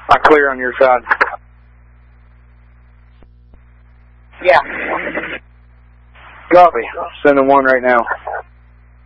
I'm clear on your side. Yeah. Copy. Sending one right now.